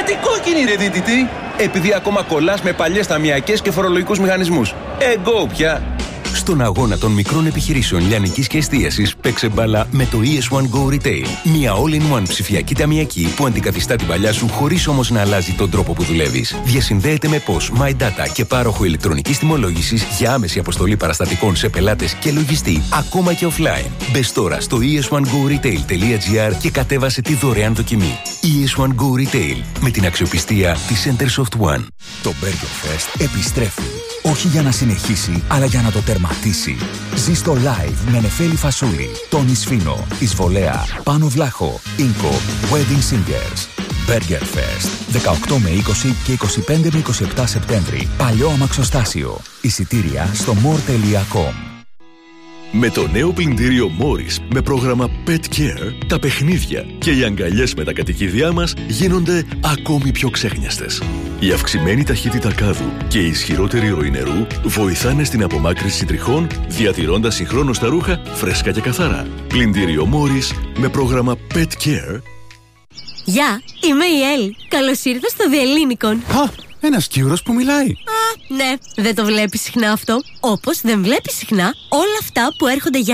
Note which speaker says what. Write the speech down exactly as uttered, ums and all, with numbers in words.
Speaker 1: Γιατί κόκκινη ρε δίτητη? Επειδή ακόμα κολλάς με παλιές ταμιακές και φορολογικούς μηχανισμούς. Εγκό πια.
Speaker 2: Στον αγώνα των μικρών επιχειρήσεων λιανικής και εστίασης, παίξε μπάλα με το ι ες one Go Retail. Μια all-in-one ψηφιακή ταμιακή που αντικαθιστά την παλιά σου χωρίς όμως να αλλάζει τον τρόπο που δουλεύεις. Διασυνδέεται με P O S, MyData και πάροχο ηλεκτρονικής τιμολόγησης για άμεση αποστολή παραστατικών σε πελάτες και λογιστή, ακόμα και offline. Μπες τώρα στο ι ες one go retail τελεία τζι άρ και κατέβασε τη δωρεάν δοκιμή. ι ες one Go Retail, με την αξιοπιστία της Centersoft One.
Speaker 3: Το Burger Fest επιστρέφει. Όχι για να συνεχίσει, αλλά για να το τερματίσει. Ζήστο live με Νεφέλη Φασούλη, Τόνι Σφίνο, Εισβολέα, Πάνο Βλάχο, Ίνκο, Wedding Singers. Burger Fest, δεκαοκτώ με είκοσι και είκοσι πέντε με είκοσι επτά Σεπτέμβρη. Παλιό αμαξοστάσιο. Εισιτήρια στο more τελεία com.
Speaker 4: Με το νέο πλυντήριο Morris με πρόγραμμα Pet Care, τα παιχνίδια και οι αγκαλιές με τα κατοικίδια μας γίνονται ακόμη πιο ξέχνιαστες. Η αυξημένη ταχύτητα κάδου και η ισχυρότερη ροή νερού βοηθάνε στην απομάκρυνση τριχών, διατηρώντας συγχρόνως τα ρούχα φρέσκα και καθαρά. Πλυντήριο Morris με πρόγραμμα Pet Care.
Speaker 5: Γεια, είμαι η Έλλη. Καλώς ήρθες στο Διελλήνικον.
Speaker 6: Α, ένας Κύρος που μιλάει.
Speaker 5: Α, ναι, δεν το βλέπεις συχνά αυτό. Όπως δεν βλέπεις συχνά όλα αυτά που έρχονται για